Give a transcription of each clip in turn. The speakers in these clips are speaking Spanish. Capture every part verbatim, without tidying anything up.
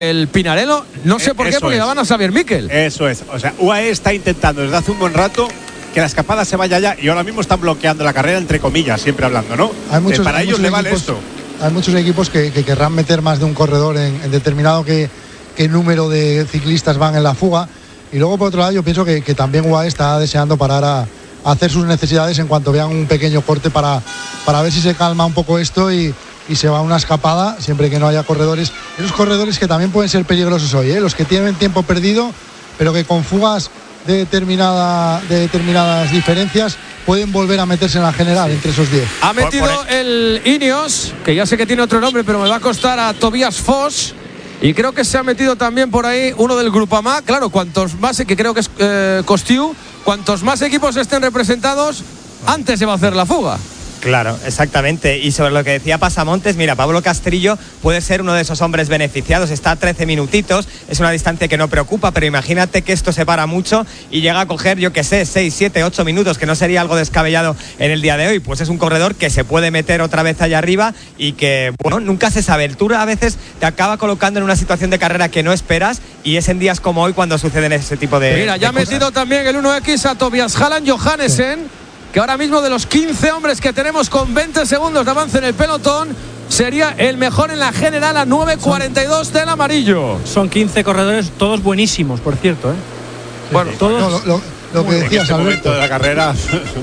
el Pinarello, no sé por qué, porque ya van a Xavier Miquel. Eso es, o sea, U A E está intentando desde hace un buen rato que la escapada se vaya ya y ahora mismo están bloqueando la carrera, entre comillas, siempre hablando, ¿no? Hay muchos, eh, para hay ellos muchos le vale equipos, esto. Hay muchos equipos que, que querrán meter más de un corredor en, en determinado que, que número de ciclistas van en la fuga. Y luego, por otro lado, yo pienso que, que también U A E está deseando parar a, a hacer sus necesidades en cuanto vean un pequeño corte para, para ver si se calma un poco esto y, y se va a una escapada, siempre que no haya corredores. Esos corredores que también pueden ser peligrosos hoy, ¿eh? Los que tienen tiempo perdido, pero que con fugas de, determinada, de determinadas diferencias pueden volver a meterse en la general, sí, entre esos diez. Ha metido por, por el... el Ineos, que ya sé que tiene otro nombre, pero me va a costar, a Tobias Foss. Y creo que se ha metido también por ahí uno del Groupama. Claro, cuantos más, que creo que es eh, Costiu, cuantos más equipos estén representados, antes se va a hacer la fuga. Claro, exactamente. Y sobre lo que decía Pasamontes, mira, Pablo Castrillo puede ser uno de esos hombres beneficiados. Está a trece minutitos, es una distancia que no preocupa, pero imagínate que esto se para mucho y llega a coger, yo qué sé, seis, siete, ocho minutos, que no sería algo descabellado en el día de hoy. Pues es un corredor que se puede meter otra vez allá arriba y que, bueno, nunca se sabe. El Tour a veces te acaba colocando en una situación de carrera que no esperas y es en días como hoy cuando suceden ese tipo de Mira, ya ha metido también el uno equis a Tobias Hallan Johannesen. Sí. Que ahora mismo de los quince hombres que tenemos con veinte segundos de avance en el pelotón, sería el mejor en la general a nueve cuarenta y dos del amarillo. Son quince corredores, todos buenísimos, por cierto, ¿eh? Bueno, todos. No, lo, lo, lo que decías, este Alberto, de la carrera.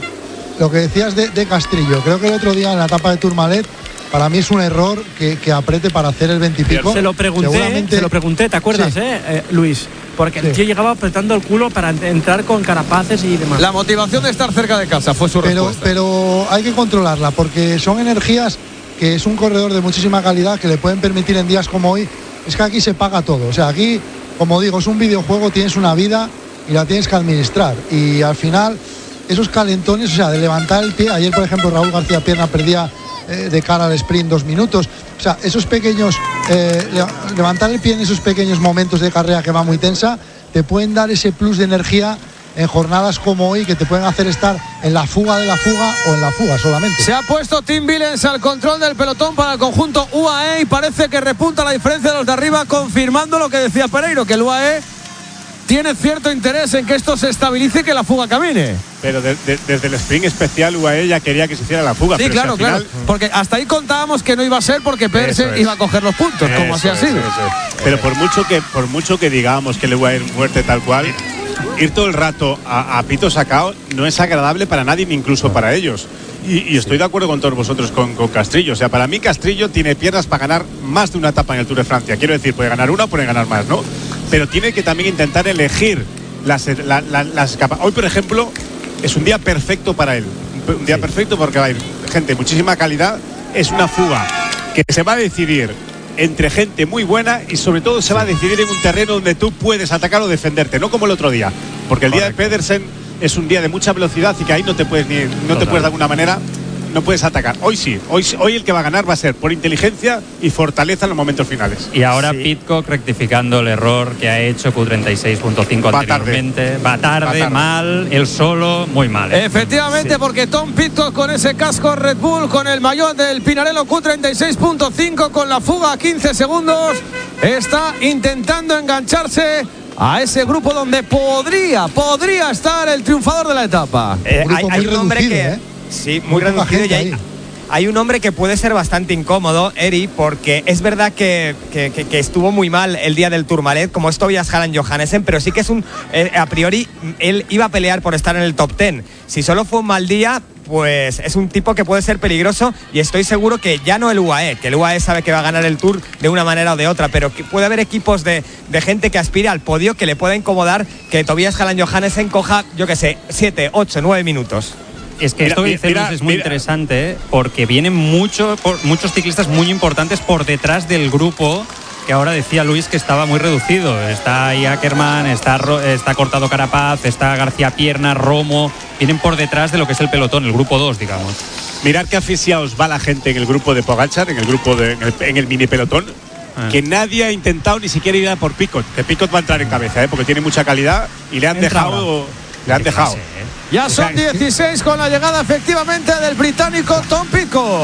Lo que decías de, de Castrillo, creo que el otro día en la etapa de Tourmalet, para mí es un error que, que apriete para hacer el veintipico. Se lo pregunté, Seguramente... se lo pregunté, ¿te acuerdas, sí. eh, eh, Luis? Porque sí. el tío llegaba apretando el culo para entrar con carapaces y demás. La motivación de estar cerca de casa fue su pero, respuesta. Pero hay que controlarla, porque son energías que es un corredor de muchísima calidad que le pueden permitir en días como hoy. Es que aquí se paga todo. O sea, aquí, como digo, es un videojuego, tienes una vida y la tienes que administrar. Y al final, esos calentones, o sea, de levantar el pie. Ayer, por ejemplo, Raúl García Pierna perdía eh, de cara al sprint dos minutos. O sea, esos pequeños, eh, levantar el pie en esos pequeños momentos de carrera que va muy tensa, te pueden dar ese plus de energía en jornadas como hoy, que te pueden hacer estar en la fuga de la fuga o en la fuga solamente. Se ha puesto Tim Willems al control del pelotón para el conjunto U A E y parece que repunta la diferencia de los de arriba, confirmando lo que decía Pereiro, que el U A E tiene cierto interés en que esto se estabilice y que la fuga camine. Pero de, de, desde el sprint especial U A E ya quería que se hiciera la fuga. Sí, pero claro, si al final... claro. Porque hasta ahí contábamos que no iba a ser porque Pedersen es. iba a coger los puntos, eso como así ha sido. Eso, eso. Pero por mucho que por mucho que digamos que el U A E es fuerte tal cual, ir todo el rato a, a pito sacado no es agradable para nadie, ni incluso para ellos. Y, y estoy de acuerdo con todos vosotros con, con Castrillo. O sea, para mí Castrillo tiene piernas para ganar más de una etapa en el Tour de Francia. Quiero decir, puede ganar una o puede ganar más, ¿no? Pero tiene que también intentar elegir las, la, la, las capas. Hoy, por ejemplo, es un día perfecto para él. Un día sí. perfecto porque va a ir gente de muchísima calidad. Es una fuga que se va a decidir entre gente muy buena y sobre todo se va a decidir en un terreno donde tú puedes atacar o defenderte, no como el otro día. Porque el Correcto. día de Pedersen es un día de mucha velocidad y que ahí no te puedes ni, no te puedes de alguna manera, no puedes atacar. Hoy sí, hoy, hoy el que va a ganar va a ser por inteligencia y fortaleza en los momentos finales. Y ahora sí. Pidcock rectificando el error que ha hecho Q treinta y seis punto cinco anteriormente. Va tarde, va tarde, mal, él solo, muy mal. ¿eh? Efectivamente, sí. porque Tom Pidcock con ese casco Red Bull, con el maillot del Pinarello Q treinta y seis punto cinco, con la fuga a quince segundos, está intentando engancharse a ese grupo donde podría, podría estar el triunfador de la etapa. Eh, un hay, hay un hombre que... ¿eh? Sí, muy, muy reducido y hay, hay un hombre que puede ser bastante incómodo, Eri, porque es verdad que, que, que, que estuvo muy mal el día del Tourmalet, como es Tobias Hallan Johannesen, pero sí que es un, eh, a priori, él iba a pelear por estar en el top diez. Si solo fue un mal día, pues es un tipo que puede ser peligroso y estoy seguro que ya no el U A E, que el U A E sabe que va a ganar el Tour de una manera o de otra, pero que puede haber equipos de, de gente que aspire al podio que le pueda incomodar que Tobias Hallan Johannesen coja, yo que sé, siete, ocho, nueve minutos. Es que mira, esto que dice Luis es muy mira. interesante, ¿eh? Porque vienen mucho, por, muchos ciclistas muy importantes por detrás del grupo, que ahora decía Luis que estaba muy reducido. Está ahí Ackermann, está, está Cortado Carapaz, está García Pierna, Romo. Vienen por detrás de lo que es el pelotón, el grupo dos, digamos. Mirad qué aficionados va la gente en el grupo de Pogačar, en el grupo de, en el, en el mini pelotón. Ah. Que nadie ha intentado ni siquiera ir a por Pidcock. Que Pidcock va a entrar en cabeza, ¿eh? Porque tiene mucha calidad y le han Entra dejado. Ahora. Le han dejado. Ya son dieciséis con la llegada efectivamente del británico Tom Pidcock.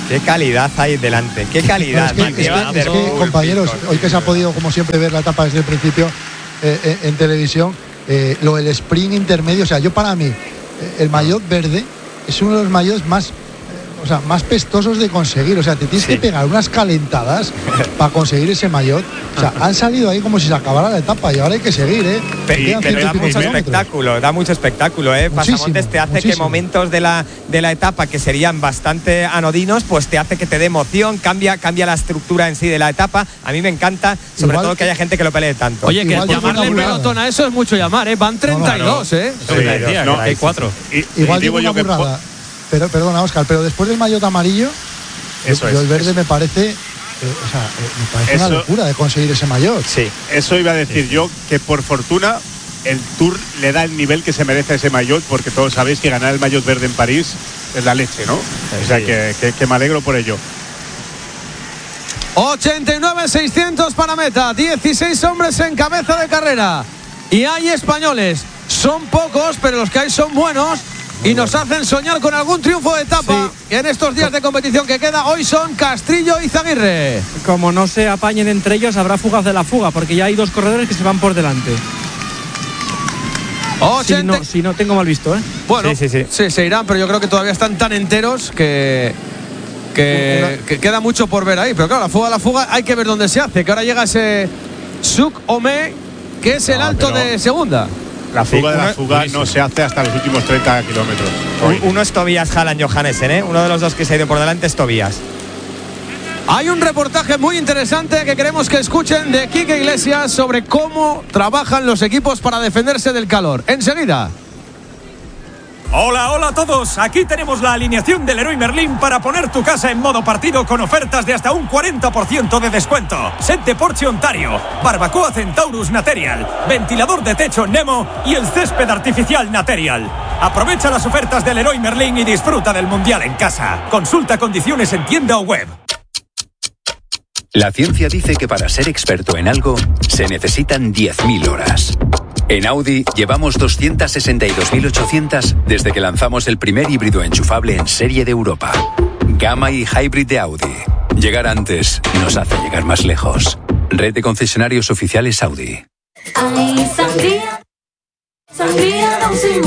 Qué calidad hay delante, qué calidad. Bueno, es que, es que, es que compañeros, hoy que se ha podido, como siempre, ver la etapa desde el principio eh, eh, en televisión, eh, lo del sprint intermedio, o sea, yo para mí, eh, el maillot verde es uno de los maillots más, eh, o sea, más pestosos de conseguir. O sea, te tienes sí. que pegar unas calentadas para conseguir ese maillot. O sea, han salido ahí como si se acabara la etapa y ahora hay que seguir, ¿eh? Pero, pero da mucho espectáculo, da mucho espectáculo, ¿eh? Muchísimo, Pasamontes te hace muchísimo. que momentos de la, de la etapa que serían bastante anodinos, pues te hace que te dé emoción, cambia, cambia la estructura en sí de la etapa. A mí me encanta, sobre igual todo que, que haya gente que lo pelee tanto. Oye, que llamarle pelotón a eso es mucho llamar, ¿eh? Van treinta y dos, no, no. ¿eh? Sí, sí, no, hay cuatro. Y, igual digo una burrada. Que... Pero, perdona, Óscar, pero después del maillot amarillo, eso yo, es, el verde eso. me parece... Eh, o sea, eh, me parece eso, una locura de conseguir ese maillot. Sí, eso iba a decir sí. yo, que por fortuna el Tour le da el nivel que se merece a ese maillot, porque todos sabéis que ganar el maillot verde en París es la leche, ¿no? Sí, o sea, sí. que, que, que me alegro por ello. ochenta y nueve seiscientos para meta, dieciséis hombres en cabeza de carrera. Y hay españoles, son pocos, pero los que hay son buenos. Y nos hacen soñar con algún triunfo de etapa sí. en estos días de competición que queda. Hoy son Castrillo y Zaguirre. Como no se apañen entre ellos, habrá fugas de la fuga, porque ya hay dos corredores que se van por delante. ochenta... Si, no, si no tengo mal visto, ¿eh? Bueno, sí, sí, sí. sí, se irán, pero yo creo que todavía están tan enteros que, que, que queda mucho por ver ahí. Pero claro, la fuga, la fuga, hay que ver dónde se hace. Que ahora llega ese Suk Ome, que es el no, alto de segunda. La fuga sí, de la uno, fuga no se hace hasta los últimos treinta kilómetros. Uno es Tobias Halland Johannesen, ¿eh? Uno de los dos que se ha ido por delante es Tobias. Hay un reportaje muy interesante que queremos que escuchen de Quique Iglesias sobre cómo trabajan los equipos para defenderse del calor. Enseguida. Hola, hola a todos. Aquí tenemos la alineación del Leroy Merlin para poner tu casa en modo partido con ofertas de hasta un cuarenta por ciento de descuento. Set de Porsche Ontario, barbacoa Centaurus Material, ventilador de techo Nemo y el césped artificial Material. Aprovecha las ofertas del Leroy Merlin y disfruta del Mundial en casa. Consulta condiciones en tienda o web. La ciencia dice que para ser experto en algo se necesitan diez mil horas. En Audi llevamos doscientas sesenta y dos mil ochocientas desde que lanzamos el primer híbrido enchufable en serie de Europa. Gamma y Hybrid de Audi. Llegar antes nos hace llegar más lejos. Red de concesionarios oficiales Audi. Ay, sangría, sangría,